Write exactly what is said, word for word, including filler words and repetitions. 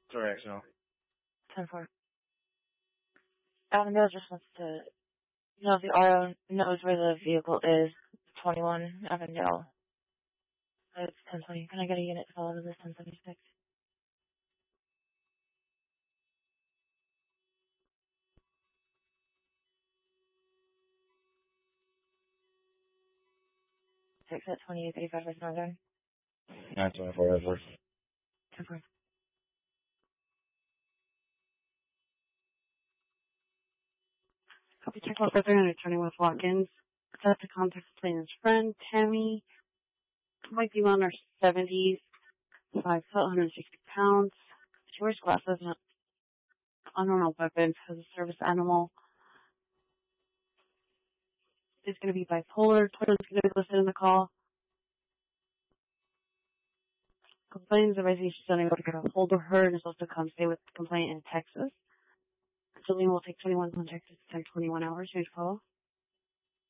Directional. ten four. Avondale just wants to know if the R O knows where the vehicle is. twenty-one Avondale. It's ten twenty. Can I get a unit to follow to this ten seventy-six? Six at twenty-eight thirty-five West Northern. nine twenty-four Edwards. ten four. Copy check out for three hundred twenty West Watkins. Set to contact plaintiff's friend, Tammy. Might be on her seventies. Five foot, one hundred sixty pounds. She wears glasses and unknown weapons as a service animal. It's going to be bipolar. Twins going to be listed in the call. Complains the resident she's unable to get a hold of her and is supposed to come stay with the complainant in Texas. Jillian will take twenty-one contacted ten twenty-one hours. Here's follow.